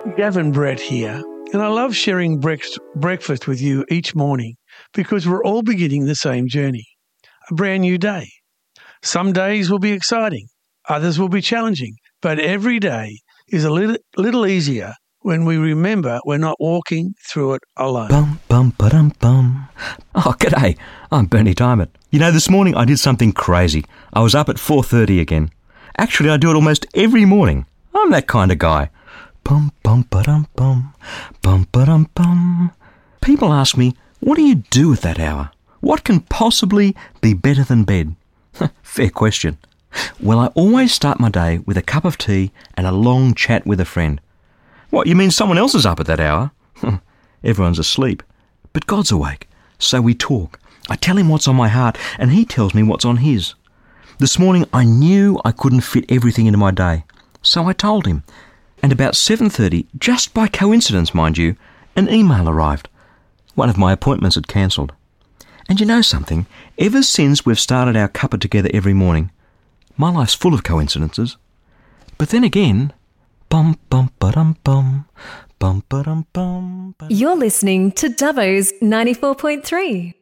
Gavin Brett here, and I love sharing breakfast with you each morning because we're all beginning the same journey, a brand new day. Some days will be exciting, others will be challenging, but every day is a little easier when we remember we're not walking through it alone. Bum, bum, ba-dum, bum. Oh, g'day. I'm Bernie Diamond. You know, this morning I did something crazy. I was up at 4:30 again. Actually, I do it almost every morning. I'm that kind of guy. Bum, bum, ba-dum, bum. Bum, ba-dum, bum. People ask me, what do you do at that hour? What can possibly be better than bed? Fair question. Well, I always start my day with a cup of tea and a long chat with a friend. What, you mean someone else is up at that hour? Everyone's asleep. But God's awake, so we talk. I tell him what's on my heart, and he tells me what's on his. This morning I knew I couldn't fit everything into my day, so I told him. And about 7:30, just by coincidence, mind you, an email arrived. One of my appointments had cancelled. And you know something? Ever since we've started our cuppa together every morning, my life's full of coincidences. But then again, bum bum ba-dum bum, bum ba-dum bum. You're listening to Dubbo's 94.3.